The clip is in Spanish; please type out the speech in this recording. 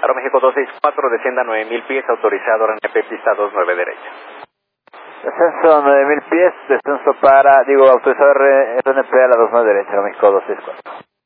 Aeroméxico 264, descienda 9000 pies, autorizado RNP pista 29 derecha. Descenso 9000 pies, descenso autorizado RNP a la 29 derecha, Aeroméxico 264.